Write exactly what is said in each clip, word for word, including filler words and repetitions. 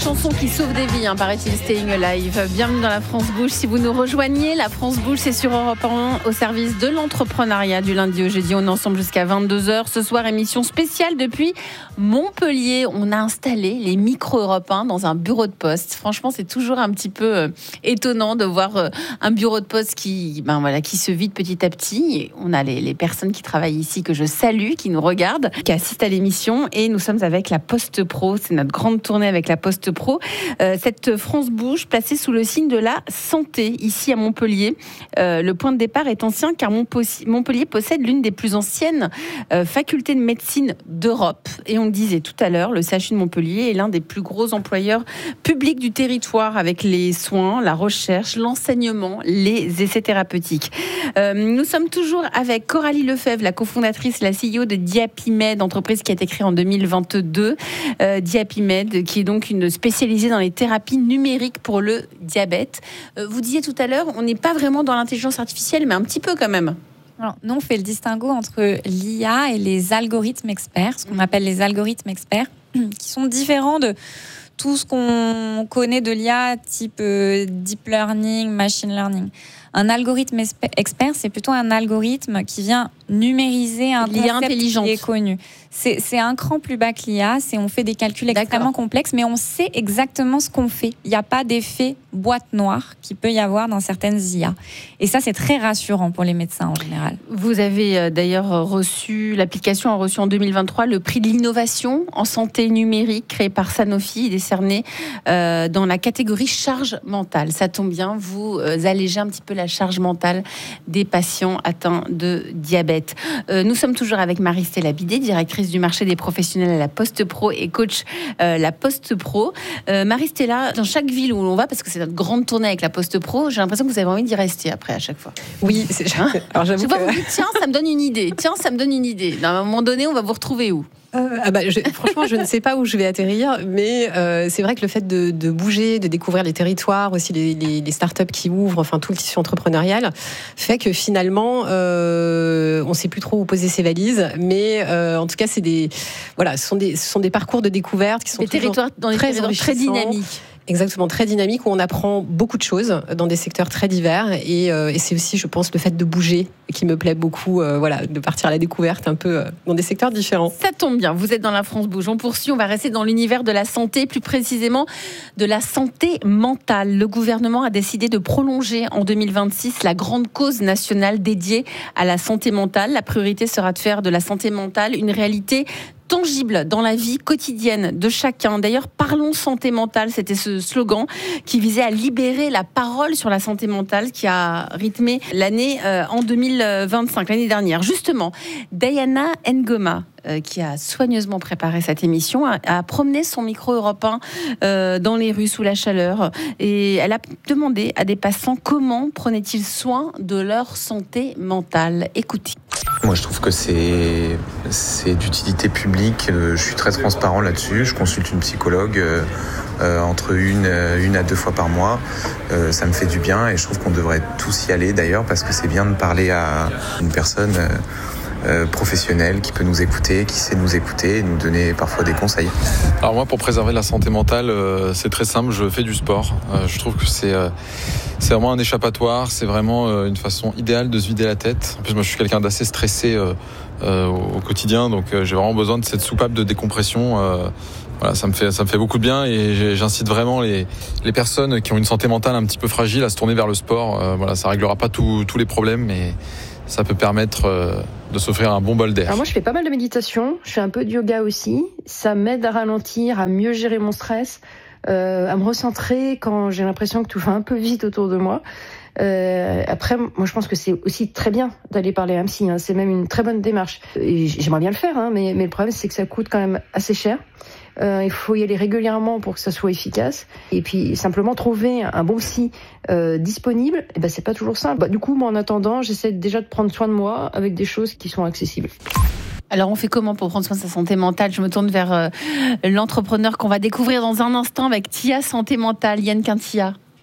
Chanson qui sauve des vies, hein, paraît-il, Staying Alive. Bienvenue dans La France Bouge. Si vous nous rejoignez, La France Bouge, c'est sur Europe un, au service de l'entrepreneuriat du lundi au jeudi. On est ensemble jusqu'à vingt-deux heures. Ce soir, émission spéciale depuis Montpellier. On a installé les micros Europe un dans un bureau de poste. Franchement, c'est toujours un petit peu euh, étonnant de voir euh, un bureau de poste qui, ben voilà, qui se vide petit à petit. Et on a les, les personnes qui travaillent ici que je salue, qui nous regardent, qui assistent à l'émission. Et nous sommes avec la Poste Pro. C'est notre grande tournée avec la Poste Pro. Euh, cette France Bouge placée sous le signe de la santé ici à Montpellier. Euh, le point de départ est ancien car Montpellier possède l'une des plus anciennes euh, facultés de médecine d'Europe. Et on le disait tout à l'heure, le C H U de Montpellier est l'un des plus gros employeurs publics du territoire avec les soins, la recherche, l'enseignement, les essais thérapeutiques. Euh, nous sommes toujours avec Coralie Lefebvre, la cofondatrice, la C E O de Diapimed, entreprise qui a été créée en deux mille vingt-deux. Euh, Diapimed, qui est donc une spécialisée dans les thérapies numériques pour le diabète. Euh, vous disiez tout à l'heure, on n'est pas vraiment dans l'intelligence artificielle, mais un petit peu quand même. Alors, nous, on fait le distinguo entre l'I A et les algorithmes experts, ce qu'on appelle les algorithmes experts, qui sont différents de tout ce qu'on connaît de l'I A, type euh, deep learning, machine learning. Un algorithme expert, c'est plutôt un algorithme qui vient numériser un l'I A concept intelligente. qui est connu. C'est, c'est un cran plus bas que l'I A, c'est, on fait des calculs extrêmement D'accord. complexes, mais on sait exactement ce qu'on fait. Il n'y a pas d'effet boîte noire qu'il peut y avoir dans certaines I A. Et ça, c'est très rassurant pour les médecins en général. Vous avez d'ailleurs reçu, l'application a reçu en deux mille vingt-trois le prix de l'innovation en santé numérique créé par Sanofi, décerné euh, dans la catégorie charge mentale. Ça tombe bien, vous euh, allégez un petit peu la charge mentale des patients atteints de diabète. Euh, nous sommes toujours avec Marie-Stella Bidet, directrice du marché des professionnels à la Poste Pro et coach euh, la Poste Pro. Euh, Marie-Stella, dans chaque ville où l'on va, parce que c'est notre grande tournée avec la Poste Pro, j'ai l'impression que vous avez envie d'y rester après à chaque fois. Oui, c'est... Hein alors j'avoue que... vous dites, tiens, ça me donne une idée. Tiens, ça me donne une idée. À un moment donné, on va vous retrouver où ? Euh, ah bah, je, franchement, je ne sais pas où je vais atterrir, mais euh, c'est vrai que le fait de, de bouger, de découvrir les territoires, aussi les, les, les startups qui ouvrent, enfin tout le tissu entrepreneurial, fait que finalement, euh, on ne sait plus trop où poser ses valises, mais euh, en tout cas, c'est des, voilà, ce sont des, ce sont des parcours de découverte qui sont les territoires dans les très territoires très dynamiques. Exactement, très dynamique, où on apprend beaucoup de choses dans des secteurs très divers. Et, euh, et c'est aussi, je pense, le fait de bouger qui me plaît beaucoup, euh, voilà, de partir à la découverte un peu euh, dans des secteurs différents. Ça tombe bien, vous êtes dans la France Bouge. On poursuit, on va rester dans l'univers de la santé, plus précisément de la santé mentale. Le gouvernement a décidé de prolonger en deux mille vingt-six la grande cause nationale dédiée à la santé mentale. La priorité sera de faire de la santé mentale une réalité tangible dans la vie quotidienne de chacun. D'ailleurs, parlons santé mentale, c'était ce slogan qui visait à libérer la parole sur la santé mentale qui a rythmé l'année euh, en deux mille vingt-cinq, l'année dernière. Justement, Diana Ngoma, euh, qui a soigneusement préparé cette émission, a, a promené son micro Europe un euh, dans les rues sous la chaleur et elle a demandé à des passants comment prenaient-ils soin de leur santé mentale. Écoutez. Moi, je trouve que c'est, c'est d'utilité publique. Je suis très transparent là-dessus. Je consulte une psychologue euh, euh, entre une, une à deux fois par mois. Euh, ça me fait du bien et je trouve qu'on devrait tous y aller d'ailleurs parce que c'est bien de parler à une personne euh, euh, professionnelle qui peut nous écouter, qui sait nous écouter et nous donner parfois des conseils. Alors moi, pour préserver la santé mentale, euh, c'est très simple. Je fais du sport. Euh, je trouve que c'est... Euh, C'est vraiment un échappatoire, c'est vraiment une façon idéale de se vider la tête. En plus, moi, je suis quelqu'un d'assez stressé euh, euh, au quotidien, donc euh, j'ai vraiment besoin de cette soupape de décompression. Euh, voilà, ça me fait, ça me fait beaucoup de bien et j'incite vraiment les, les personnes qui ont une santé mentale un petit peu fragile à se tourner vers le sport. Euh, voilà, ça réglera pas tous tous les problèmes, mais ça peut permettre euh, de s'offrir un bon bol d'air. Alors moi, je fais pas mal de méditation, je fais un peu de yoga aussi. Ça m'aide à ralentir, à mieux gérer mon stress. Euh, à me recentrer quand j'ai l'impression que tout va un peu vite autour de moi. Euh, après, moi, je pense que c'est aussi très bien d'aller parler à un psy. Hein. C'est même une très bonne démarche. Et j'aimerais bien le faire, hein, mais, mais le problème, c'est que ça coûte quand même assez cher. Euh, il faut y aller régulièrement pour que ça soit efficace. Et puis, simplement trouver un bon psy euh, disponible, eh ben, c'est pas toujours simple. Bah, du coup, moi, en attendant, j'essaie déjà de prendre soin de moi avec des choses qui sont accessibles. Alors, on fait comment pour prendre soin de sa santé mentale ? Je me tourne vers euh, l'entrepreneur qu'on va découvrir dans un instant avec Tia Santé Mentale, Yann Quintia.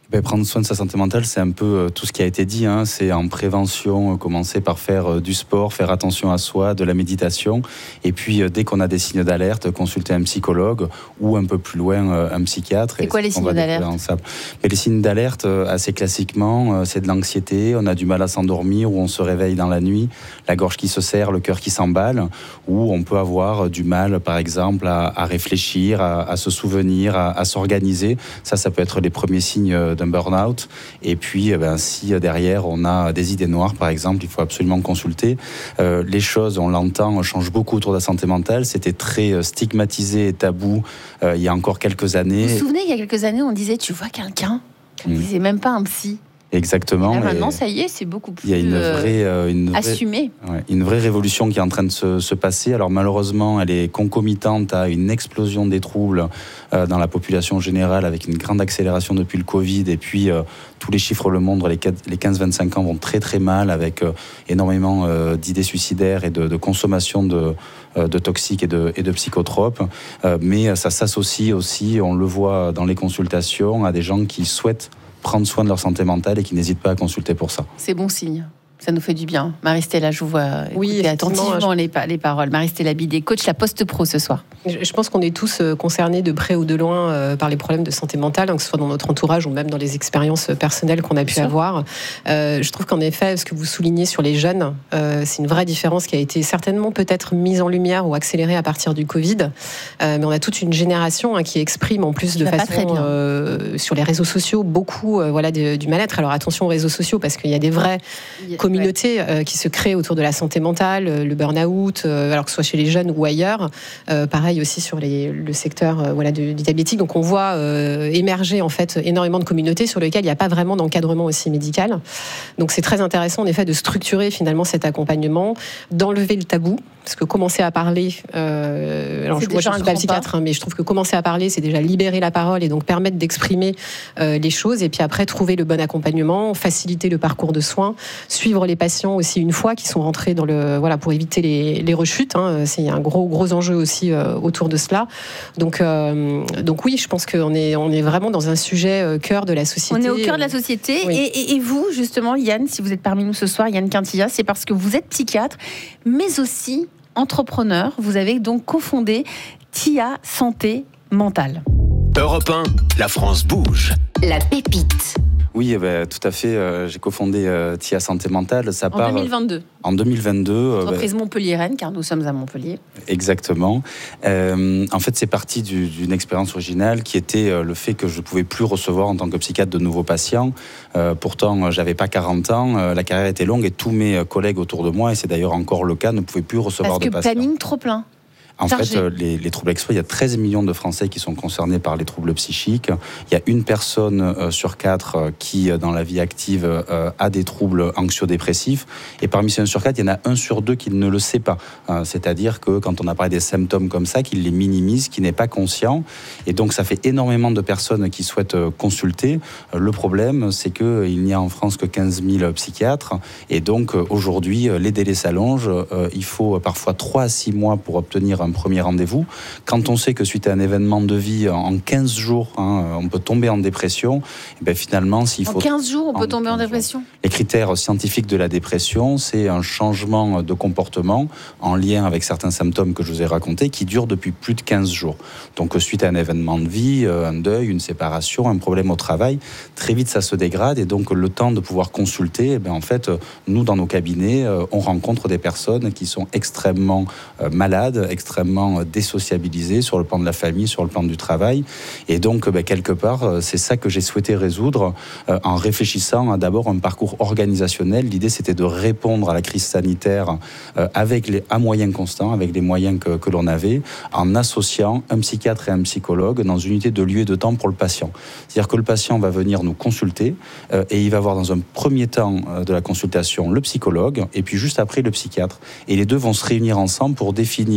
Ben, prendre soin de sa santé mentale, c'est un peu euh, tout ce qui a été dit. Hein. C'est en prévention, euh, commencer par faire euh, du sport, faire attention à soi, de la méditation. Et puis, euh, dès qu'on a des signes d'alerte, consulter un psychologue ou un peu plus loin, euh, un psychiatre. C'est quoi les signes d'alerte ? Mais les signes d'alerte, euh, assez classiquement, euh, c'est de l'anxiété, on a du mal à s'endormir ou on se réveille dans la nuit, la gorge qui se serre, le cœur qui s'emballe, ou on peut avoir du mal, par exemple, à, à réfléchir, à, à se souvenir, à, à s'organiser. Ça, ça peut être les premiers signes euh, d'un burn-out. Et puis, eh ben, si derrière on a des idées noires, par exemple, il faut absolument consulter. Euh, les choses, on l'entend, changent beaucoup autour de la santé mentale. C'était très stigmatisé et tabou euh, il y a encore quelques années. Vous vous souvenez, il y a quelques années, on disait, tu vois quelqu'un ? On Mmh. disait même pas un psy. Exactement. Et là, maintenant, et ça y est, c'est beaucoup plus il y a une vraie, euh, une vraie, assumé. Ouais, une vraie révolution qui est en train de se, se passer. Alors malheureusement, elle est concomitante à une explosion des troubles euh, dans la population générale, avec une grande accélération depuis le Covid. Et puis, euh, tous les chiffres le montrent, les quinze vingt-cinq ans vont très très mal, avec euh, énormément euh, d'idées suicidaires et de, de consommation de, euh, de toxiques et de, et de psychotropes. Euh, mais ça s'associe aussi, on le voit dans les consultations, à des gens qui souhaitent prendre soin de leur santé mentale et qui n'hésitent pas à consulter pour ça. C'est bon signe. Ça nous fait du bien. Marie-Stella, je vous vois oui, écouter attentivement je... les, les paroles. Marie-Stella Bidet, coach La Poste Pro ce soir. Je pense qu'on est tous concernés de près ou de loin euh, par les problèmes de santé mentale, hein, que ce soit dans notre entourage ou même dans les expériences personnelles qu'on a pu avoir. Euh, je trouve qu'en effet, ce que vous soulignez sur les jeunes, euh, c'est une vraie différence qui a été certainement peut-être mise en lumière ou accélérée à partir du Covid. Euh, mais on a toute une génération hein, qui exprime en plus de Ça façon euh, sur les réseaux sociaux beaucoup euh, voilà, de, du mal-être. Alors attention aux réseaux sociaux parce qu'il y a des vrais communautés euh, qui se créent autour de la santé mentale, le burn-out, euh, alors que ce soit chez les jeunes ou ailleurs. Euh, pareil aussi sur les, le secteur euh, voilà, du, du diabétique. Donc on voit euh, émerger en fait énormément de communautés sur lesquelles il n'y a pas vraiment d'encadrement aussi médical. Donc c'est très intéressant en effet de structurer finalement cet accompagnement, d'enlever le tabou. Parce que commencer à parler, euh, alors moi je ne suis pas psychiatre, hein, mais je trouve que commencer à parler, c'est déjà libérer la parole et donc permettre d'exprimer euh, les choses. Et puis après, trouver le bon accompagnement, faciliter le parcours de soins, suivre les patients aussi une fois qu'ils sont rentrés dans le, voilà, pour éviter les, les rechutes. Hein, c'est un gros gros enjeu aussi euh, autour de cela. Donc euh, donc oui, je pense qu'on est on est vraiment dans un sujet euh, cœur de la société. On est au cœur de la société. Oui. Et, et, et vous justement, Yann, si vous êtes parmi nous ce soir, Yann Quintilla, c'est parce que vous êtes psychiatre, mais aussi entrepreneur. Vous avez donc cofondé T I A Santé Mentale. Europe un, la France bouge. La pépite. Oui, eh ben, tout à fait. Euh, j'ai cofondé euh, T I A Santé Mentale. Ça en part, deux mille vingt-deux. En deux mille vingt-deux. Entreprise euh, ben, montpelliéraine, car nous sommes à Montpellier. Exactement. Euh, en fait, c'est parti du, d'une expérience originale qui était euh, le fait que je ne pouvais plus recevoir en tant que psychiatre de nouveaux patients. Euh, pourtant, j'avais pas quarante ans, euh, la carrière était longue et tous mes collègues autour de moi, et c'est d'ailleurs encore le cas, ne pouvaient plus recevoir Parce de que patients. planning trop plein. En Chargé. fait, les, les troubles exprès, il y a treize millions de Français qui sont concernés par les troubles psychiques. Il y a une personne euh, sur quatre euh, qui, dans la vie active, euh, a des troubles anxio-dépressifs. Et parmi ces un sur quatre, il y en a un sur deux qui ne le sait pas. Euh, c'est-à-dire que quand on a parlé des symptômes comme ça, qu'il les minimise, qu'il n'est pas conscient. Et donc, ça fait énormément de personnes qui souhaitent euh, consulter. Euh, le problème, c'est qu'il n'y a en France que quinze mille psychiatres. Et donc, euh, aujourd'hui, les délais s'allongent. Euh, il faut parfois trois à six mois pour obtenir un un premier rendez-vous. Quand on sait que suite à un événement de vie, en quinze jours, hein, on peut tomber en dépression, et bien finalement, s'il faut... En quinze jours, on peut tomber en dépression ? Les critères scientifiques de la dépression, c'est un changement de comportement en lien avec certains symptômes que je vous ai racontés, qui durent depuis plus de quinze jours. Donc, suite à un événement de vie, un deuil, une séparation, un problème au travail, très vite, ça se dégrade. Et donc, le temps de pouvoir consulter, eh bien, en fait, nous, dans nos cabinets, on rencontre des personnes qui sont extrêmement malades, extrêmement désociabilisés sur le plan de la famille, sur le plan du travail. Et donc, ben, quelque part, c'est ça que j'ai souhaité résoudre euh, en réfléchissant à d'abord un parcours organisationnel. L'idée, c'était de répondre à la crise sanitaire euh, avec les, à moyens constants, avec les moyens que, que l'on avait, en associant un psychiatre et un psychologue dans une unité de lieu et de temps pour le patient. C'est-à-dire que le patient va venir nous consulter euh, et il va voir dans un premier temps euh, de la consultation le psychologue et puis juste après le psychiatre. Et les deux vont se réunir ensemble pour définir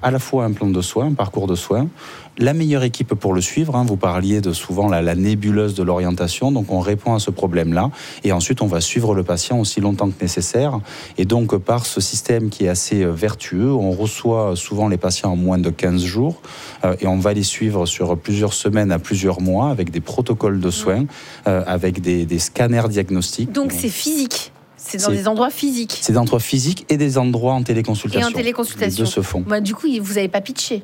à la fois un plan de soins, un parcours de soins, la meilleure équipe pour le suivre. Hein. Vous parliez de souvent la, la nébuleuse de l'orientation, donc on répond à ce problème-là. Et ensuite, on va suivre le patient aussi longtemps que nécessaire. Et donc, par ce système qui est assez vertueux, on reçoit souvent les patients en moins de quinze jours euh, et on va les suivre sur plusieurs semaines à plusieurs mois avec des protocoles de soins, euh, avec des, des scanners diagnostiques. Donc, c'est physique. C'est dans c'est, des endroits physiques. C'est des endroits physiques et des endroits en téléconsultation. Et en téléconsultation. Les deux se font. Bah, du coup, vous n'avez pas pitché.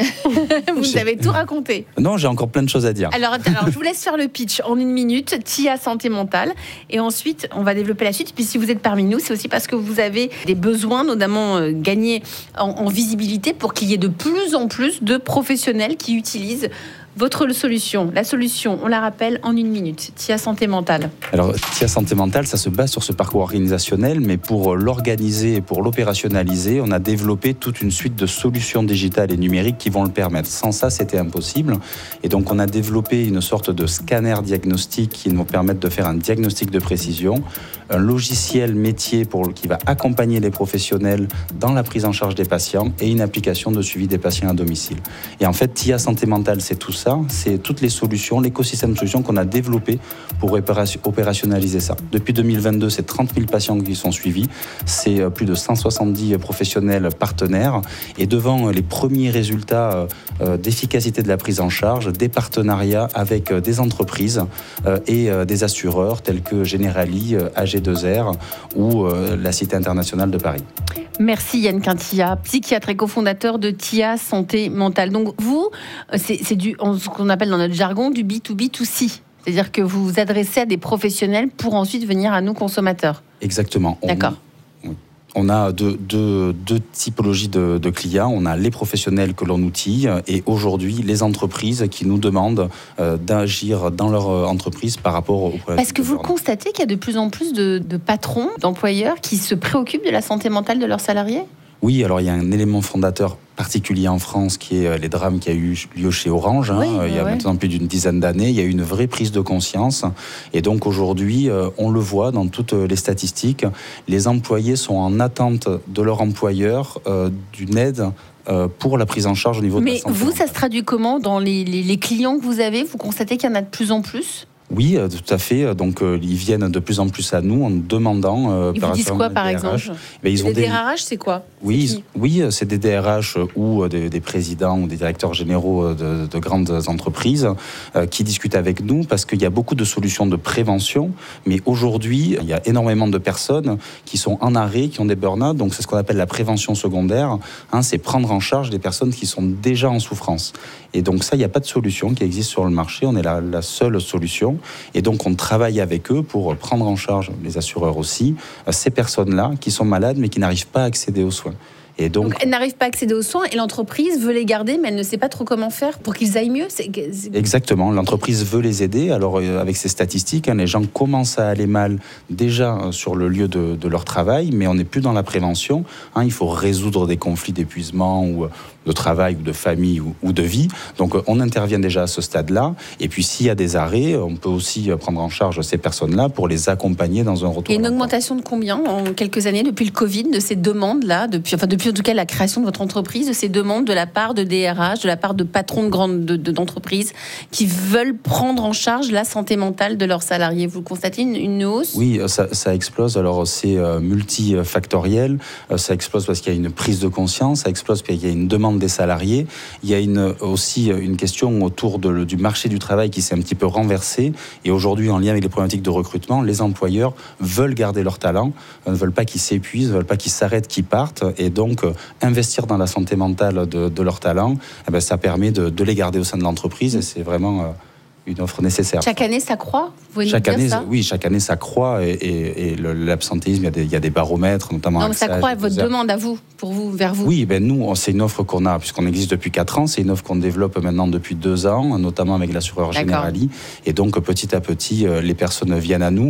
Vous avez tout raconté. Non, j'ai encore plein de choses à dire. Alors, alors, je vous laisse faire le pitch en une minute. T I A Santé Mentale. Et ensuite, on va développer la suite. Puis si vous êtes parmi nous, c'est aussi parce que vous avez des besoins, notamment euh, gagner en, en visibilité pour qu'il y ait de plus en plus de professionnels qui utilisent votre solution. La solution, on la rappelle en une minute. T I A Santé Mentale. Alors, T I A Santé Mentale, ça se base sur ce parcours organisationnel, mais pour l'organiser et pour l'opérationnaliser, on a développé toute une suite de solutions digitales et numériques qui vont le permettre. Sans ça, c'était impossible. Et donc, on a développé une sorte de scanner diagnostic qui nous permettre de faire un diagnostic de précision, un logiciel métier pour, qui va accompagner les professionnels dans la prise en charge des patients et une application de suivi des patients à domicile. Et en fait, T I A Santé Mentale, c'est tout ça. C'est toutes les solutions, l'écosystème de solutions qu'on a développé pour opérationnaliser ça. Depuis deux mille vingt-deux, c'est trente mille patients qui sont suivis, c'est plus de cent soixante-dix professionnels partenaires. Et devant les premiers résultats d'efficacité de la prise en charge, des partenariats avec des entreprises et des assureurs tels que Generali, A G deux R ou la Cité internationale de Paris. Merci Yann Quintilla, psychiatre et cofondateur de T I A Santé Mentale. Donc vous, c'est, c'est du, ce qu'on appelle dans notre jargon du B deux B deux C. C'est-à-dire que vous vous adressez à des professionnels pour ensuite venir à nous consommateurs. Exactement. D'accord. On, oui. On a deux, deux, deux typologies de, de clients. On a les professionnels que l'on outille et aujourd'hui les entreprises qui nous demandent euh, d'agir dans leur entreprise par rapport au problème. Parce que vous constatez qu'il y a de plus en plus de, de patrons, d'employeurs qui se préoccupent de la santé mentale de leurs salariés ? Oui, alors il y a un élément fondateur particulier en France qui est les drames qui a eu lieu chez Orange. Hein, oui, il y a ouais. maintenant plus d'une dizaine d'années. Il y a eu une vraie prise de conscience. Et donc aujourd'hui, on le voit dans toutes les statistiques, les employés sont en attente de leur employeur euh, d'une aide pour la prise en charge au niveau Mais de la santé. Mais vous, mentale. Ça se traduit comment dans les, les, les clients que vous avez ? Vous constatez qu'il y en a de plus en plus ? Oui, tout à fait. Donc, euh, ils viennent de plus en plus à nous en nous demandant. Euh, ils vous disent quoi, par exemple ? Ben, ils ont des D R H, c'est quoi ? Oui, c'est oui, c'est des D R H ou des, des présidents ou des directeurs généraux de, de grandes entreprises euh, qui discutent avec nous parce qu'il y a beaucoup de solutions de prévention. Mais aujourd'hui, il y a énormément de personnes qui sont en arrêt, qui ont des burn-out. Donc, c'est ce qu'on appelle la prévention secondaire. Hein, c'est prendre en charge des personnes qui sont déjà en souffrance. Et donc, ça, il n'y a pas de solution qui existe sur le marché. On est la, la seule solution. Et donc, on travaille avec eux pour prendre en charge, les assureurs aussi, ces personnes-là qui sont malades mais qui n'arrivent pas à accéder aux soins. Et donc, donc, elles n'arrivent pas à accéder aux soins et l'entreprise veut les garder, mais elle ne sait pas trop comment faire pour qu'ils aillent mieux. C'est... Exactement, l'entreprise veut les aider. Alors, euh, avec ces statistiques, hein, les gens commencent à aller mal déjà euh, sur le lieu de, de leur travail, mais on n'est plus dans la prévention. Hein, il faut résoudre des conflits d'épuisement ou de travail ou de famille ou, ou de vie. Donc, euh, on intervient déjà à ce stade-là. Et puis, s'il y a des arrêts, on peut aussi prendre en charge ces personnes-là pour les accompagner dans un retour. Il y a une augmentation de combien en quelques années depuis le Covid de ces demandes-là, depuis, enfin depuis en tout cas la création de votre entreprise, de ces demandes de la part de D R H, de la part de patrons de grandes de, de, d'entreprises qui veulent prendre en charge la santé mentale de leurs salariés. Vous constatez une, une hausse ? Oui, ça, ça explose. Alors c'est euh, multifactoriel. Euh, ça explose parce qu'il y a une prise de conscience. Ça explose parce qu'il y a une demande des salariés. Il y a une, aussi une question autour de, du marché du travail qui s'est un petit peu renversé. Et aujourd'hui, en lien avec les problématiques de recrutement, les employeurs veulent garder leurs talents, ne veulent pas qu'ils s'épuisent, ne veulent pas qu'ils s'arrêtent, qu'ils partent. Et donc, investir dans la santé mentale de, de leurs talents, eh bien, ça permet de, de les garder au sein de l'entreprise et c'est vraiment euh, une offre nécessaire. Chaque année, ça croît ? Vous pouvez chaque nous année, dire ça ? Oui, chaque année, ça croît et, et, et le, l'absentéisme, il y, a des, il y a des baromètres, notamment... Non, mais ça croît, votre demande à vous, pour vous, vers vous ? Oui, ben nous, c'est une offre qu'on a, puisqu'on existe depuis quatre ans, c'est une offre qu'on développe maintenant depuis deux ans, notamment avec l'assureur Generali. Et donc, petit à petit, les personnes viennent à nous.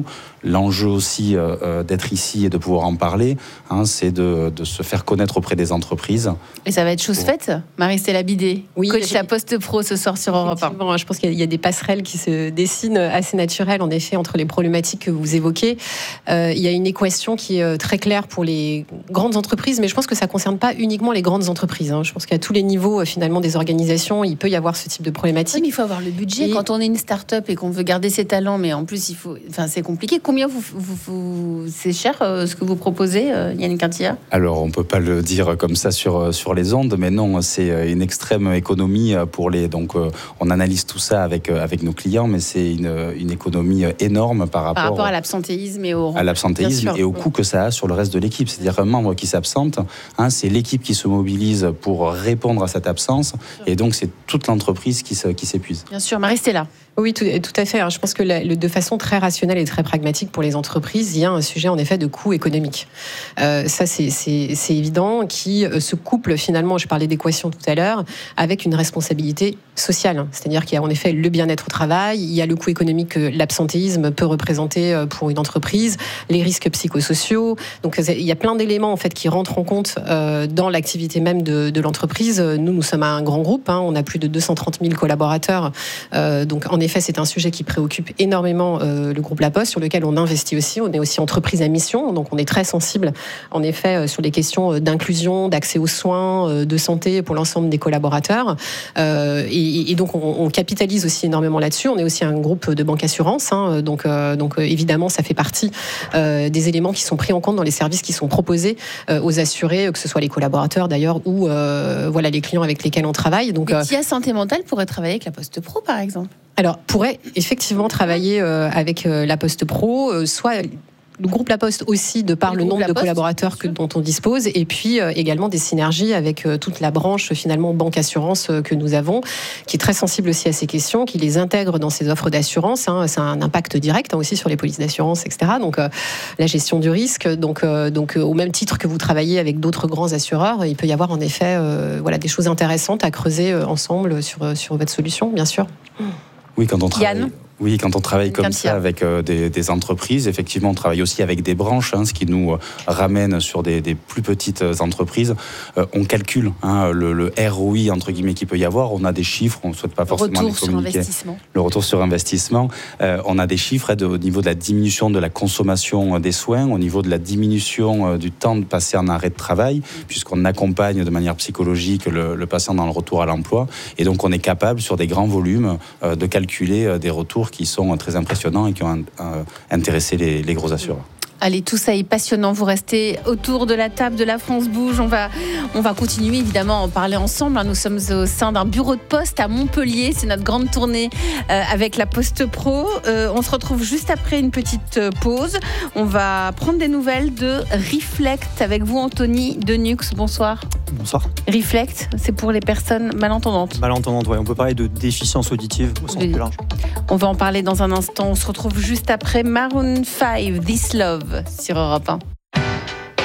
l'enjeu aussi euh, d'être ici et de pouvoir en parler, hein, c'est de, de se faire connaître auprès des entreprises. Et ça va être chose faite, Marie-Stella Bidet, oui, coach La Poste Pro ce soir sur Europe un. Je pense qu'il y a des passerelles qui se dessinent assez naturelles, en effet, entre les problématiques que vous évoquez. Euh, il y a une équation qui est très claire pour les grandes entreprises, mais je pense que ça ne concerne pas uniquement les grandes entreprises. Hein. Je pense qu'à tous les niveaux, finalement, des organisations, il peut y avoir ce type de problématique. Oui, mais il faut avoir le budget. Et... Quand on est une start-up et qu'on veut garder ses talents, mais en plus, il faut... enfin, c'est compliqué. Combien vous, vous, vous... c'est cher euh, ce que vous proposez, euh, Yannick Quintilla ? Alors, on ne peut pas le dire comme ça sur, sur les ondes, mais non, c'est une extrême économie pour les... Donc, euh, on analyse tout ça avec, avec nos clients, mais c'est une, une économie énorme par rapport, par rapport à l'absentéisme et au, à l'absentéisme et au coût que ça a sur le reste de l'équipe. C'est-à-dire un membre qui s'absente, hein, c'est l'équipe qui se mobilise pour répondre à cette absence, et donc c'est toute l'entreprise qui, se, qui s'épuise. Bien sûr, Marie-Stella. Oui, tout, tout à fait. Alors, je pense que la, le, de façon très rationnelle et très pragmatique pour les entreprises, il y a un sujet en effet de coût économique. Euh, ça, c'est, c'est, c'est évident, qui se couple finalement, je parlais d'équation tout à l'heure, avec une responsabilité sociale. C'est-à-dire qu'il y a en effet le bien-être au travail, il y a le coût économique que l'absentéisme peut représenter pour une entreprise, les risques psychosociaux. Donc il y a plein d'éléments en fait qui rentrent en compte euh, dans l'activité même de, de l'entreprise. Nous, nous sommes un grand groupe, hein, on a plus de deux cent trente mille collaborateurs. Euh, donc en effet, c'est un sujet qui préoccupe énormément euh, le groupe La Poste, sur lequel on investit aussi. On est aussi entreprise à mission, donc on est très sensible, en effet, euh, sur les questions d'inclusion, d'accès aux soins, euh, de santé pour l'ensemble des collaborateurs. Euh, et, et donc, on, on capitalise aussi énormément là-dessus. On est aussi un groupe de banque assurance, hein, donc, euh, donc euh, évidemment, ça fait partie euh, des éléments qui sont pris en compte dans les services qui sont proposés euh, aux assurés, que ce soit les collaborateurs d'ailleurs ou euh, voilà les clients avec lesquels on travaille. Donc, euh, Tia Santé Mentale pourrait travailler avec La Poste Pro, par exemple. Alors, pourrait effectivement travailler euh, avec euh, La Poste Pro, euh, soit le groupe La Poste aussi, de par le, le nombre de Poste, collaborateurs que, dont on dispose, et puis euh, également des synergies avec euh, toute la branche finalement banque assurance euh, que nous avons, qui est très sensible aussi à ces questions, qui les intègre dans ses offres d'assurance. Hein, c'est un impact direct hein, aussi sur les polices d'assurance, et cetera. Donc euh, la gestion du risque. Donc, euh, donc euh, au même titre que vous travaillez avec d'autres grands assureurs, il peut y avoir en effet euh, voilà des choses intéressantes à creuser euh, ensemble sur sur votre solution, bien sûr. Oui, quand on travaille. Yann. Oui, quand on travaille comme ça avec euh, des, des entreprises, effectivement, on travaille aussi avec des branches, hein, ce qui nous euh, ramène sur des, des plus petites entreprises. Euh, on calcule hein, le, le R O I, entre guillemets, qu'il peut y avoir. On a des chiffres, on ne souhaite pas forcément les communiquer. Retour sur investissement. Le retour sur investissement. Euh, on a des chiffres hein, de, au niveau de la diminution de la consommation des soins, au niveau de la diminution euh, du temps de passer en arrêt de travail, puisqu'on accompagne de manière psychologique le, le patient dans le retour à l'emploi. Et donc, on est capable, sur des grands volumes, euh, de calculer euh, des retours qui sont très impressionnants et qui ont euh, intéressé les, les gros assureurs. Allez, tout ça est passionnant. Vous restez autour de la table de La France Bouge. On va, on va continuer évidemment à en parler ensemble. Nous sommes au sein d'un bureau de poste à Montpellier. C'est notre grande tournée euh, avec La Poste Pro. Euh, on se retrouve juste après une petite pause. On va prendre des nouvelles de Reflect avec vous, Anthony Denux. Bonsoir. Bonsoir. Reflect, c'est pour les personnes malentendantes. Malentendantes, oui. On peut parler de déficience auditive au sens plus large. On va en parler dans un instant. On se retrouve juste après Maroon five, This Love, sur Europe un.